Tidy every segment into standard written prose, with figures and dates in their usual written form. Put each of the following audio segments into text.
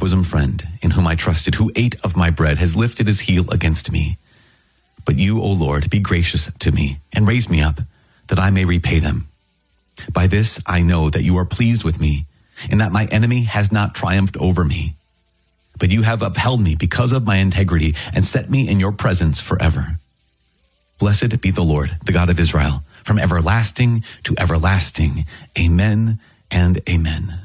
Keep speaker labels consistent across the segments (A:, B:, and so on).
A: bosom friend, in whom I trusted, who ate of my bread, has lifted his heel against me. But you, O Lord, be gracious to me and raise me up, that I may repay them. By this I know that you are pleased with me, and that my enemy has not triumphed over me. But you have upheld me because of my integrity and set me in your presence forever. Blessed be the Lord, the God of Israel, from everlasting to everlasting. Amen and amen.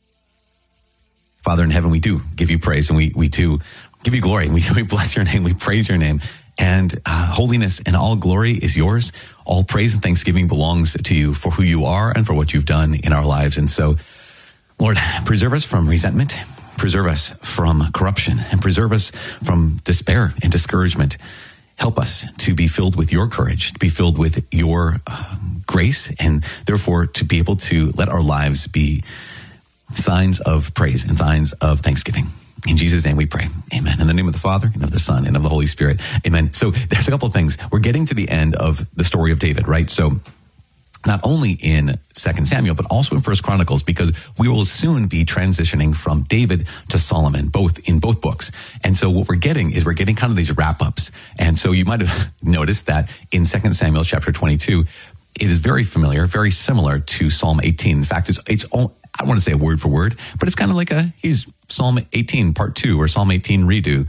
A: Father in heaven, we do give you praise, and we do give you glory. We bless your name. We praise your name. And holiness and all glory is yours. All praise and thanksgiving belongs to you for who you are and for what you've done in our lives. And so, Lord, preserve us from resentment, preserve us from corruption, and preserve us from despair and discouragement. Help us to be filled with your courage, to be filled with your grace, and therefore to be able to let our lives be signs of praise and signs of thanksgiving. In Jesus' name we pray. Amen. In the name of the Father, and of the Son, and of the Holy Spirit. Amen. So there's a couple of things. We're getting to the end of the story of David, right? So not only in 2 Samuel, but also in 1 Chronicles, because we will soon be transitioning from David to Solomon, in both books. And so what we're getting kind of these wrap-ups. And so you might have noticed that in 2 Samuel chapter 22, it is very familiar, very similar to Psalm 18. In fact, it's I don't want to say word for word, but it's kind of like he's Psalm 18 part 2 or Psalm 18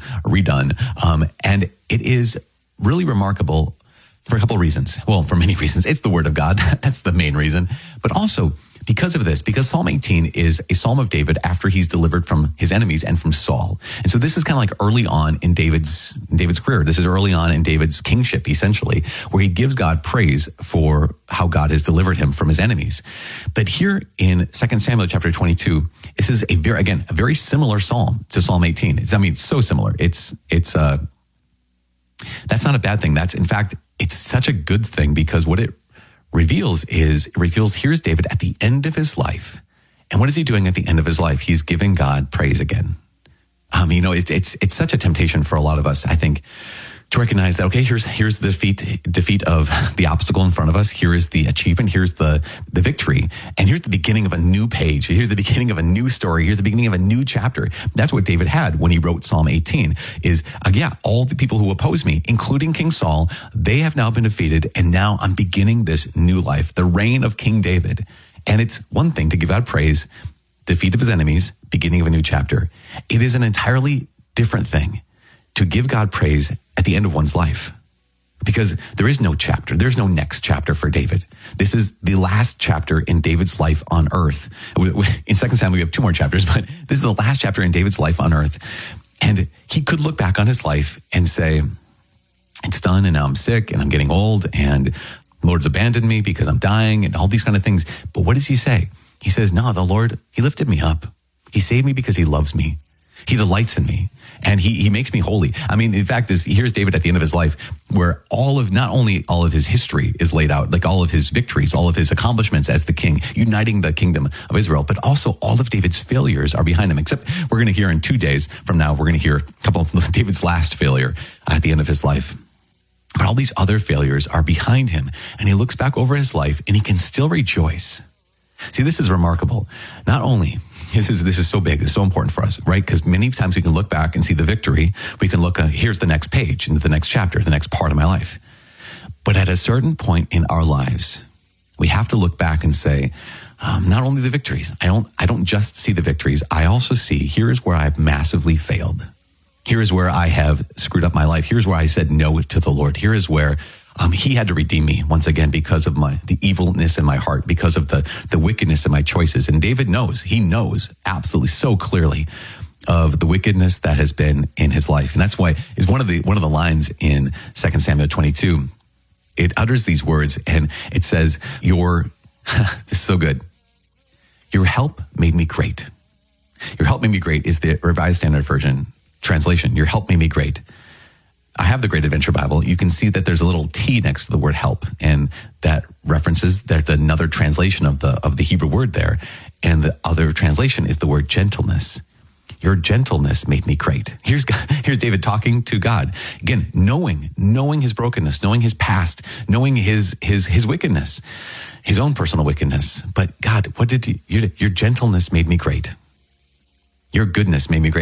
A: redone. And it is really remarkable for a couple of reasons. Well, for many reasons. It's the word of God. That's the main reason. But also because of this, because Psalm 18 is a psalm of David after he's delivered from his enemies and from Saul. And so this is kind of like early on in David's career. This is early on in David's kingship, essentially, where he gives God praise for how God has delivered him from his enemies. But here in 2 Samuel chapter 22, this is a very similar psalm to Psalm 18. It's so similar. It's that's not a bad thing. In fact, it's such a good thing, because what it reveals here's David at the end of his life. And what is he doing at the end of his life? He's giving God praise again. It's such a temptation for a lot of us, I think, to recognize that, okay, here's the defeat of the obstacle in front of us. Here is the achievement. Here's the victory. And here's the beginning of a new page. Here's the beginning of a new story. Here's the beginning of a new chapter. That's what David had when he wrote Psalm 18 is, all the people who oppose me, including King Saul, they have now been defeated. And now I'm beginning this new life, the reign of King David. And it's one thing to give God praise, defeat of his enemies, beginning of a new chapter. It is an entirely different thing to give God praise at the end of one's life, because there is no chapter. There's no next chapter for David. This is the last chapter in David's life on earth. In 2 Samuel, we have 2 more chapters, but this is the last chapter in David's life on earth. And he could look back on his life and say, it's done, and now I'm sick, and I'm getting old, and the Lord's abandoned me because I'm dying, and all these kind of things. But what does he say? He says, no, the Lord, he lifted me up. He saved me because he loves me. He delights in me, and he makes me holy. I mean, in fact, here's David at the end of his life, where not only all of his history is laid out, like all of his victories, all of his accomplishments as the king, uniting the kingdom of Israel, but also all of David's failures are behind him. Except we're going to hear in 2 days from now, we're going to hear a couple of David's last failure at the end of his life. But all these other failures are behind him, and he looks back over his life, and he can still rejoice. See, this is remarkable. Not only this is so big, it's so important for us, right? Because many times we can look back and see the victory. We can look, here's the next page, into the next chapter, the next part of my life. But at a certain point in our lives, we have to look back and say, not only the victories, I don't just see the victories. I also see, here is where I've massively failed. Here is where I have screwed up my life. Here's where I said no to the Lord. Here is where he had to redeem me once again because of the evilness in my heart, because of the wickedness in my choices. And David he knows absolutely so clearly of the wickedness that has been in his life. And that's why is one of the lines in 2 Samuel 22. It utters these words, and it says, this is so good. Your help made me great. Your help made me great is the Revised Standard Version translation. Your help made me great. I have the Great Adventure Bible. You can see that there's a little T next to the word help, and that references there's another translation of the Hebrew word there. And the other translation is the word gentleness. Your gentleness made me great. Here's David talking to God. Again, knowing his brokenness, knowing his past, knowing his wickedness, his own personal wickedness. But God, your gentleness made me great. Your goodness made me great.